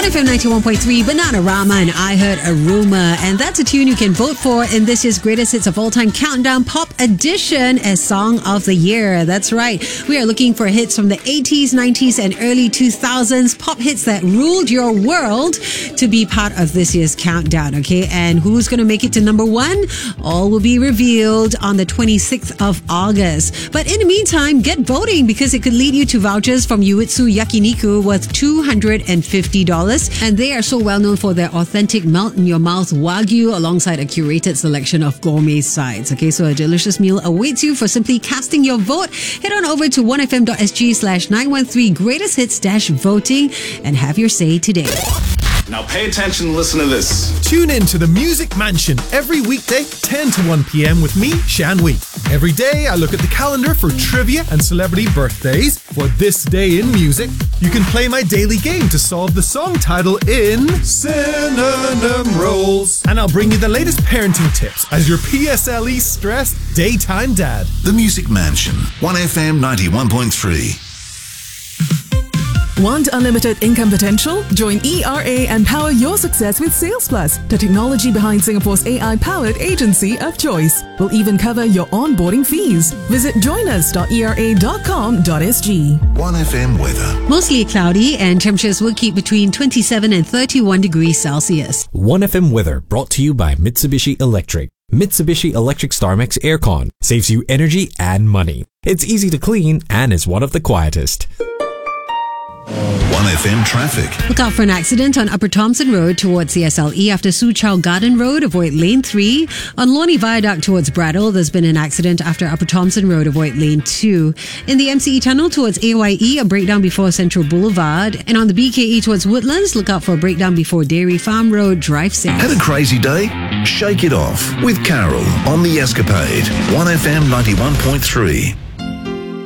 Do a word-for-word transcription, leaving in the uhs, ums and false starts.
one F M ninety-one point three, Bananarama and I Heard a Rumor. And that's a tune you can vote for in this year's Greatest Hits of All Time Countdown Pop Edition as Song of the Year. That's right. We are looking for hits from the eighties, nineties and early two thousands, pop hits that ruled your world, to be part of this year's countdown, okay? And who's going to make it to number one? All will be revealed on the twenty-sixth of August. But in the meantime, get voting because it could lead you to vouchers from Yuitsu Yakiniku worth two hundred fifty dollars. And they are so well known for their authentic melt-in-your-mouth Wagyu alongside a curated selection of gourmet sides. Okay, so a delicious meal awaits you for simply casting your vote. Head on over to one f m dot s g slash nine one three greatest hits dash voting and have your say today. Now pay attention and listen to this. Tune in to the Music Mansion every weekday, ten to one p.m. with me, Shan Wee. Every day, I look at the calendar for trivia and celebrity birthdays. For this day in music, you can play my daily game to solve the song title in Synonym Rolls. And I'll bring you the latest parenting tips as your P S L E stressed daytime dad. The Music Mansion, one F M ninety-one point three. Want unlimited income potential? Join E R A and power your success with Sales Plus, the technology behind Singapore's A I-powered agency of choice. We'll even cover your onboarding fees. Visit join us dot e r a dot com dot s g. one F M weather. Mostly cloudy and temperatures will keep between twenty-seven and thirty-one degrees Celsius. one F M weather brought to you by Mitsubishi Electric. Mitsubishi Electric StarMax Aircon saves you energy and money. It's easy to clean and is one of the quietest. one F M traffic. Look out for an accident on Upper Thomson Road towards C S L E after Su Chow Garden Road. Avoid lane three. On Lornie Viaduct towards Brattle, there's been an accident after Upper Thomson Road. Avoid lane two. In the M C E tunnel towards A Y E, a breakdown before Central Boulevard. And on the B K E towards Woodlands, look out for a breakdown before Dairy Farm Road. Drive safe. Had a crazy day? Shake it off with Carol on The Escapade. one F M ninety-one point three.